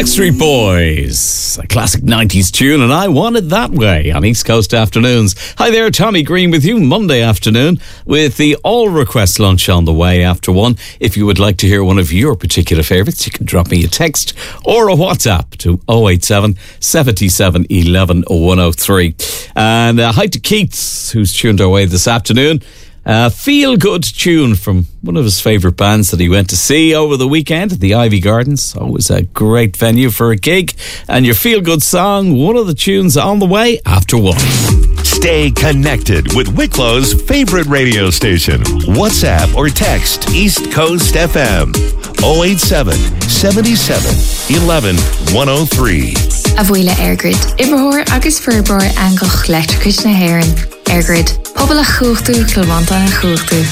Backstreet Boys, a classic 90s tune, and I Want It That Way on East Coast Afternoons. Hi there, Tommy Green with you Monday afternoon with the all request lunch on the way after 1. If you would like to hear one of your particular favourites, you can drop me a text or a WhatsApp to 087 77 11 103. And hi to Keats, who's tuned our way this afternoon. Feel-good tune from one of his favourite bands that he went to see over the weekend at the Ivy Gardens. Always a great venue for a gig. And your feel-good song, one of the tunes on the way after 1. Stay connected with Wicklow's favourite radio station. WhatsApp or text East Coast FM 087 77 11 103. Abuela Airgrid. Ibrahor agus Furbar Angoch Electric na Heron. Airgrid. Pobl a chuchtú Kilmanta na chuchtú.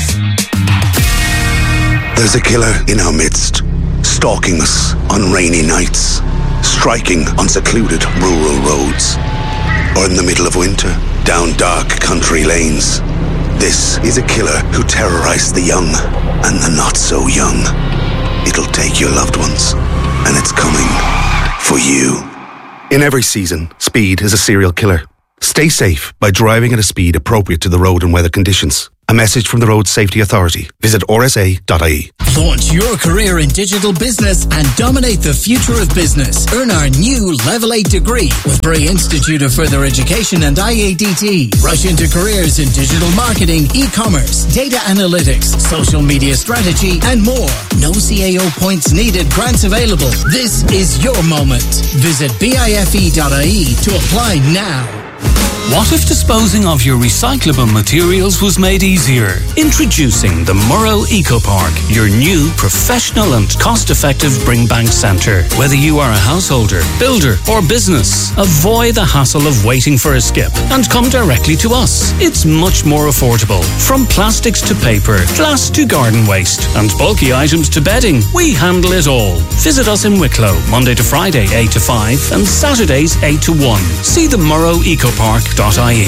There's a killer in our midst, stalking us on rainy nights, striking on secluded rural roads, or in the middle of winter, down dark country lanes. This is a killer who terrorized the young and the not so young. It'll take your loved ones, and it's coming for you. In every season, speed is a serial killer. Stay safe by driving at a speed appropriate to the road and weather conditions. A message from the Road Safety Authority. Visit rsa.ie. Launch your career in digital business and dominate the future of business. Earn our new Level 8 degree with Bray Institute of Further Education and IADT. Rush into careers in digital marketing, e-commerce, data analytics, social media strategy, and more. No CAO points needed. Grants available. This is your moment. Visit bife.ie to apply now. What if disposing of your recyclable materials was made easier? Introducing the Murrow Eco Park, your new professional and cost-effective bring bank centre. Whether you are a householder, builder or business, avoid the hassle of waiting for a skip and come directly to us. It's much more affordable. From plastics to paper, glass to garden waste and bulky items to bedding, we handle it all. Visit us in Wicklow, Monday to Friday 8 to 5 and Saturdays 8 to 1. See the murrowecopark.ie.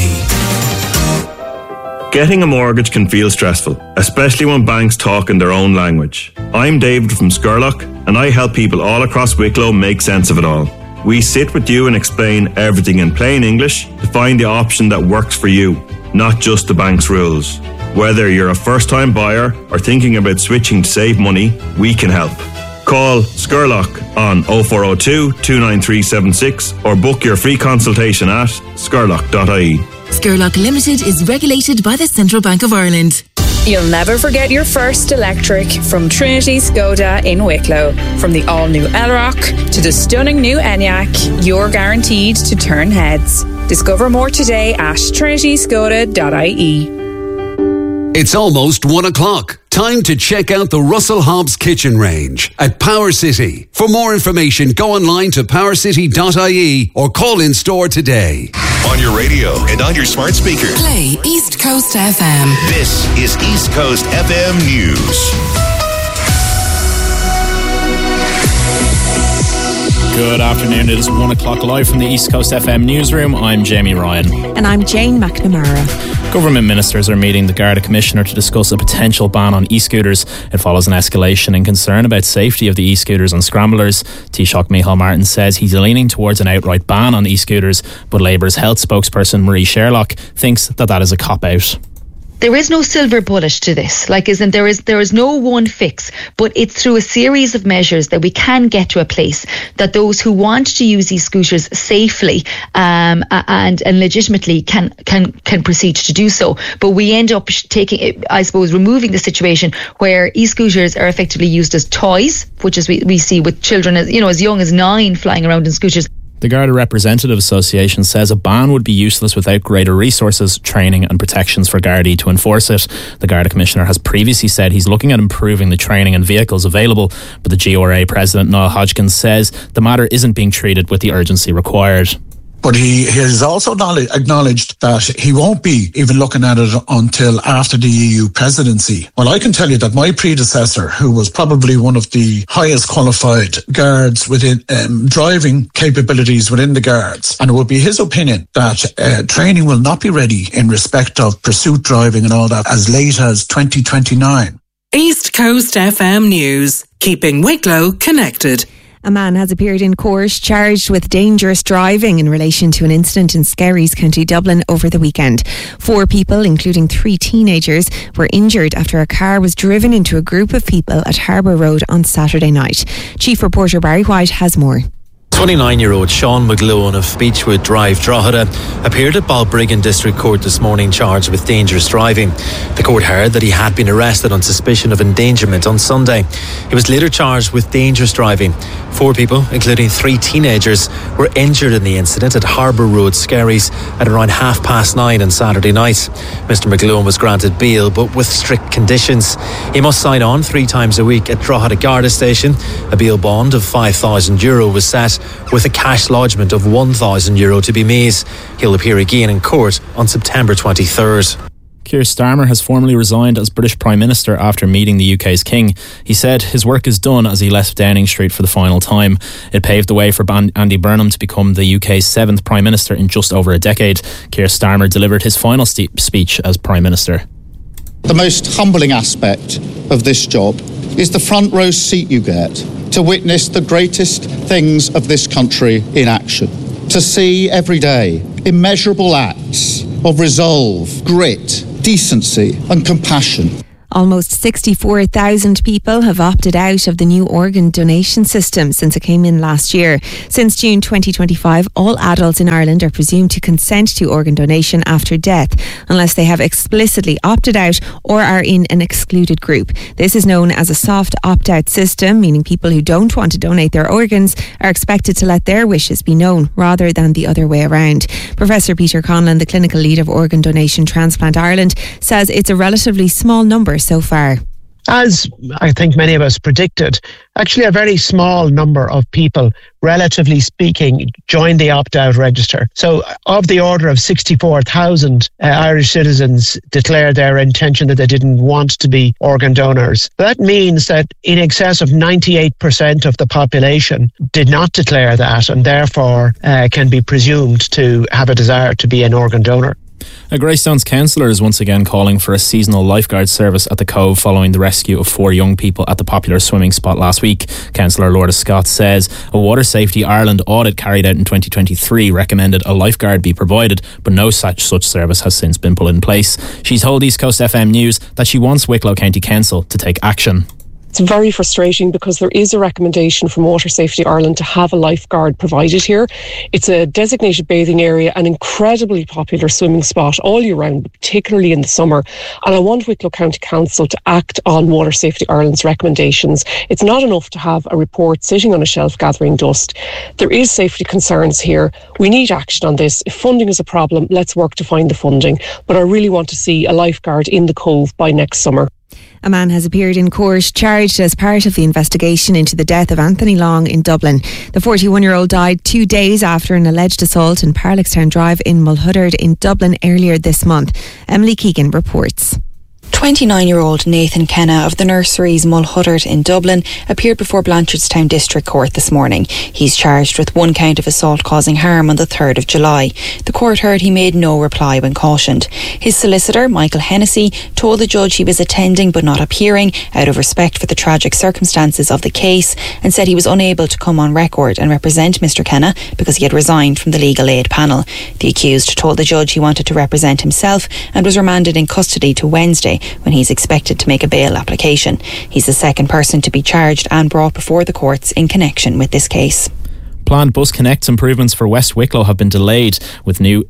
Getting a mortgage can feel stressful, especially when banks talk in their own language. I'm David from Scurlock, and I help people all across Wicklow make sense of it all. We sit with you and explain everything in plain English to find the option that works for you, not just the bank's rules. Whether you're a first-time buyer or thinking about switching to save money, we can help. Call Scurlock on 0402 29376 or book your free consultation at scurlock.ie. Scurlock Limited is regulated by the Central Bank of Ireland. You'll never forget your first electric from Trinity Skoda in Wicklow. From the all-new Elrock to the stunning new Enyaq, you're guaranteed to turn heads. Discover more today at trinityskoda.ie. It's almost 1 o'clock. Time to check out the Russell Hobbs kitchen range at Power City. For more information, go online to powercity.ie or call in store today. On your radio and on your smart speakers. Play East Coast FM. This is East Coast FM News. Good afternoon. It is 1 o'clock live from the East Coast FM newsroom. I'm Jamie Ryan. And I'm Jane McNamara. Government ministers are meeting the Garda Commissioner to discuss a potential ban on e-scooters. It follows an escalation in concern about safety of the e-scooters and scramblers. Taoiseach Micheál Martin says he's leaning towards an outright ban on e-scooters, but Labour's health spokesperson Marie Sherlock thinks that is a cop-out. There is no silver bullet to this. There is no one fix, but it's through a series of measures that we can get to a place that those who want to use these scooters safely and legitimately can proceed to do so. But we end up removing the situation where e-scooters are effectively used as toys, which is we see with children as young as 9 flying around in scooters. The Garda Representative Association says a ban would be useless without greater resources, training and protections for Gardaí to enforce it. The Garda Commissioner has previously said he's looking at improving the training and vehicles available, but the GRA President Niall Hodgkins says the matter isn't being treated with the urgency required. But he has also acknowledged that he won't be even looking at it until after the EU presidency. Well, I can tell you that my predecessor, who was probably one of the highest qualified guards within driving capabilities within the guards, and it would be his opinion that training will not be ready in respect of pursuit driving and all that as late as 2029. East Coast FM News, keeping Wicklow connected. A man has appeared in court charged with dangerous driving in relation to an incident in Skerries, County Dublin over the weekend. 4 people, including 3 teenagers, were injured after a car was driven into a group of people at Harbour Road on Saturday night. Chief reporter Barry White has more. 29-year-old Sean McGlowan of Beechwood Drive, Drogheda, appeared at Balbriggan District Court this morning charged with dangerous driving. The court heard that he had been arrested on suspicion of endangerment on Sunday. He was later charged with dangerous driving. 4 people, including 3 teenagers, were injured in the incident at Harbour Road, Skerries, at around 9:30 on Saturday night. Mr McGlowan was granted bail, but with strict conditions. He must sign on 3 times a week at Drogheda Garda Station. A bail bond of €5,000 was set, with a cash lodgement of €1,000 to be made. He'll appear again in court on September 23rd. Keir Starmer has formally resigned as British Prime Minister after meeting the UK's King. He said his work is done as he left Downing Street for the final time. It paved the way for Andy Burnham to become the UK's 7th Prime Minister in just over a decade. Keir Starmer delivered his final speech as Prime Minister. The most humbling aspect of this job is the front row seat you get to witness the greatest things of this country in action. To see every day immeasurable acts of resolve, grit, decency and compassion. Almost 64,000 people have opted out of the new organ donation system since it came in last year. Since June 2025, all adults in Ireland are presumed to consent to organ donation after death, unless they have explicitly opted out or are in an excluded group. This is known as a soft opt-out system, meaning people who don't want to donate their organs are expected to let their wishes be known, rather than the other way around. Professor Peter Conlon, the clinical lead of Organ Donation Transplant Ireland, says it's a relatively small number so far. As I think many of us predicted, actually a very small number of people, relatively speaking, joined the opt-out register. So of the order of 64,000 Irish citizens declared their intention that they didn't want to be organ donors. That means that in excess of 98% of the population did not declare that, and therefore can be presumed to have a desire to be an organ donor. A Greystones councillor is once again calling for a seasonal lifeguard service at the Cove following the rescue of 4 young people at the popular swimming spot last week. Councillor Lorda Scott says a Water Safety Ireland audit carried out in 2023 recommended a lifeguard be provided, but no such service has since been put in place. She's told East Coast FM News that she wants Wicklow County Council to take action. It's very frustrating because there is a recommendation from Water Safety Ireland to have a lifeguard provided here. It's a designated bathing area, an incredibly popular swimming spot all year round, particularly in the summer. And I want Wicklow County Council to act on Water Safety Ireland's recommendations. It's not enough to have a report sitting on a shelf gathering dust. There is safety concerns here. We need action on this. If funding is a problem, let's work to find the funding. But I really want to see a lifeguard in the Cove by next summer. A man has appeared in court charged as part of the investigation into the death of Anthony Long in Dublin. The 41-year-old died 2 days after an alleged assault in Parlickstown Drive in Mulhuddard in Dublin earlier this month. Emily Keegan reports. 29-year-old Nathan Kenna of the Nurseries Mulhuddard in Dublin appeared before Blanchardstown District Court this morning. He's charged with 1 count of assault causing harm on the 3rd of July. The court heard he made no reply when cautioned. His solicitor, Michael Hennessy, told the judge he was attending but not appearing out of respect for the tragic circumstances of the case, and said he was unable to come on record and represent Mr Kenna because he had resigned from the legal aid panel. The accused told the judge he wanted to represent himself and was remanded in custody to Wednesday, when he's expected to make a bail application. He's the second person to be charged and brought before the courts in connection with this case. Planned Bus Connect improvements for West Wicklow have been delayed, with new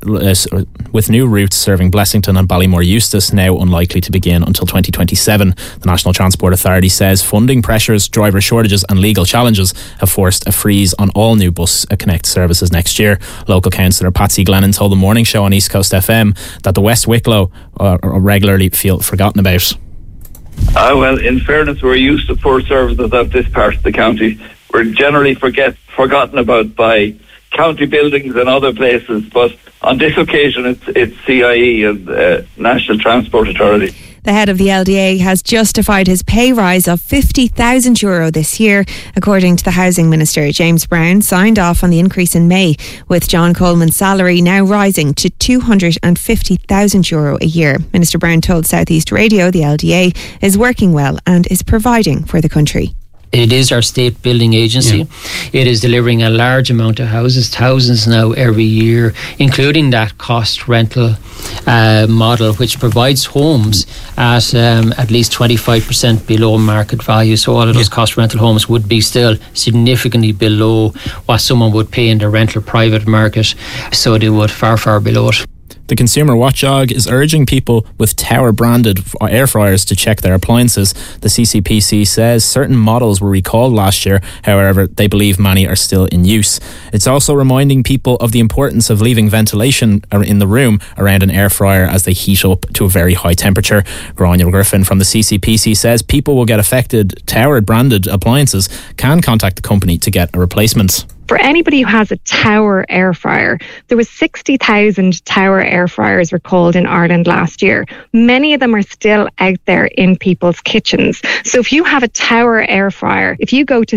routes serving Blessington and Ballymore Eustace now unlikely to begin until 2027. The National Transport Authority says funding pressures, driver shortages and legal challenges have forced a freeze on all new Bus Connect services next year. Local councillor Patsy Glennon told the Morning Show on East Coast FM that the West Wicklow regularly feel forgotten about. Well, in fairness, we're used to poor services of this part of the county. We're generally forgotten about by county buildings and other places, but on this occasion it's CIE and National Transport Authority. The head of the LDA has justified his pay rise of €50,000 this year. According to the Housing Minister, James Brown signed off on the increase in May, with John Coleman's salary now rising to €250,000 a year. Minister Brown told South East Radio the LDA is working well and is providing for the country. It is our state building agency. Yeah. It is delivering a large amount of houses, thousands now every year, including that cost rental model, which provides homes at least 25% below market value. So all of those cost rental homes would be still significantly below what someone would pay in the rental private market. So they would far below it. The Consumer Watchdog is urging people with Tower-branded air fryers to check their appliances. The CCPC says certain models were recalled last year. However, they believe many are still in use. It's also reminding people of the importance of leaving ventilation in the room around an air fryer as they heat up to a very high temperature. Grania Griffin from the CCPC says people will get affected. Tower-branded appliances can contact the company to get a replacement. For anybody who has a Tower air fryer, there was 60,000 Tower air fryers recalled in Ireland last year. Many of them are still out there in people's kitchens. So if you have a Tower air fryer, if you go to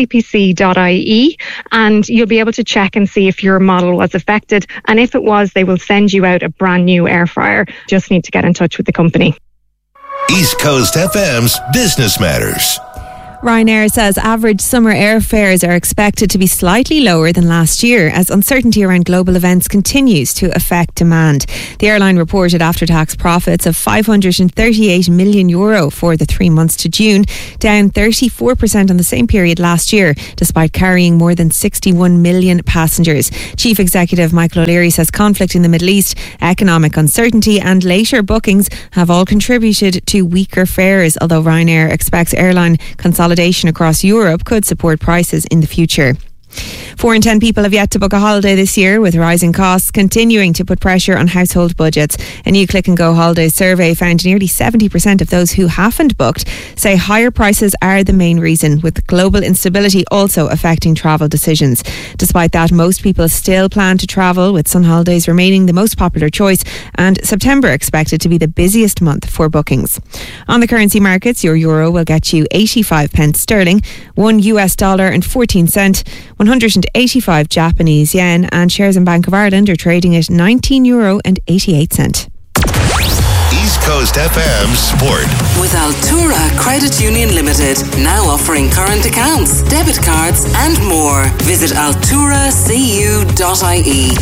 ccpc.ie and you'll be able to check and see if your model was affected. And if it was, they will send you out a brand new air fryer. Just need to get in touch with the company. East Coast FM's Business Matters. Ryanair says average summer airfares are expected to be slightly lower than last year as uncertainty around global events continues to affect demand. The airline reported after-tax profits of €538 million for the 3 months to June, down 34% on the same period last year, despite carrying more than 61 million passengers. Chief Executive Michael O'Leary says conflict in the Middle East, economic uncertainty and later bookings have all contributed to weaker fares, although Ryanair expects airline consolidation across Europe could support prices in the future. 4 in 10 people have yet to book a holiday this year, with rising costs continuing to put pressure on household budgets. A new Click and Go holidays survey found nearly 70% of those who haven't booked say higher prices are the main reason, with global instability also affecting travel decisions. Despite that, most people still plan to travel, with sun holidays remaining the most popular choice and September expected to be the busiest month for bookings. On the currency markets, your euro will get you 85 pence sterling, $1 and 14 cents, 185 Japanese yen, and shares in Bank of Ireland are trading at €19 and 88 cents. East Coast FM Sport. With Altura Credit Union Limited, now offering current accounts, debit cards and more. Visit alturacu.ie.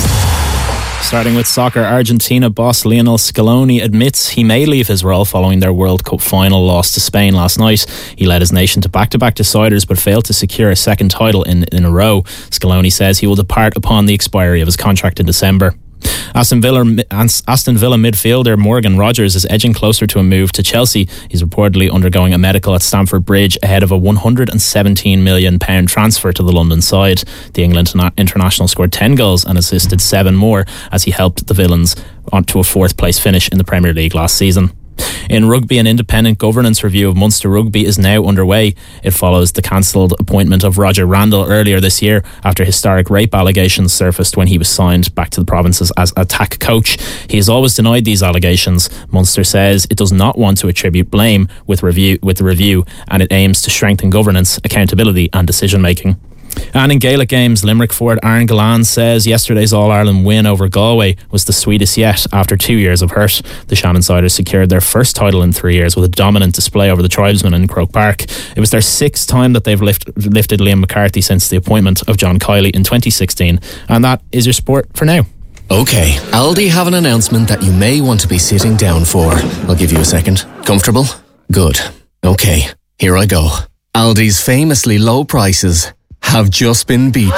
Starting with soccer, Argentina boss Lionel Scaloni admits he may leave his role following their World Cup final loss to Spain last night. He led his nation to back-to-back deciders but failed to secure a second title in a row. Scaloni says he will depart upon the expiry of his contract in December. Aston Villa midfielder Morgan Rogers is edging closer to a move to Chelsea. He's reportedly undergoing a medical at Stamford Bridge ahead of a £117 million transfer to the London side. The England international scored 10 goals and assisted 7 more as he helped the Villains onto a 4th place finish in the Premier League last season. In rugby, an independent governance review of Munster Rugby is now underway. It follows the cancelled appointment of Roger Randall earlier this year after historic rape allegations surfaced when he was signed back to the provinces as attack coach. He has always denied these allegations. Munster says it does not want to attribute blame with the review, and it aims to strengthen governance, accountability and decision making. And in Gaelic games, Limerick forward Aaron Gallan says yesterday's All-Ireland win over Galway was the sweetest yet after 2 years of hurt. The Shannonsiders secured their first title in 3 years with a dominant display over the Tribesmen in Croke Park. It was their 6th time that they've lifted Liam McCarthy since the appointment of John Kiley in 2016. And that is your sport for now. Okay, Aldi have an announcement that you may want to be sitting down for. I'll give you a second. Comfortable? Good. Okay, here I go. Aldi's famously low prices have just been beaten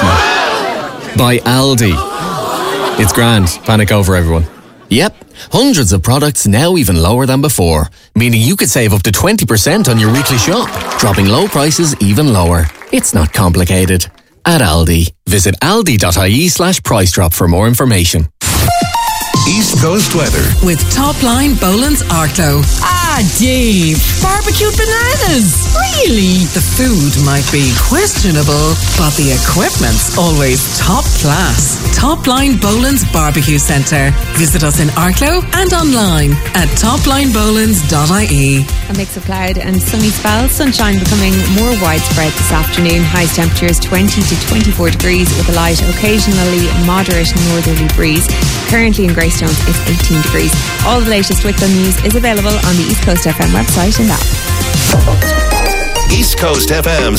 by Aldi. It's grand. Panic over, everyone. Yep, hundreds of products now even lower than before, meaning you could save up to 20% on your weekly shop, dropping low prices even lower. It's not complicated. At Aldi, visit aldi.ie/price drop for more information. East Coast weather. With Topline Boland's Arklow. Dave. Barbecued bananas. Really? The food might be questionable, but the equipment's always top class. Topline Boland's Barbecue Centre. Visit us in Arklow and online at toplinebolands.ie. A mix of cloud and sunny spells. Sunshine becoming more widespread this afternoon. Highest temperatures 20 to 24 degrees with a light, occasionally moderate northerly breeze. Currently in Greystones it's 18 degrees. All the latest Wicklow news is available on the East Coast FM website and app. East Coast FM's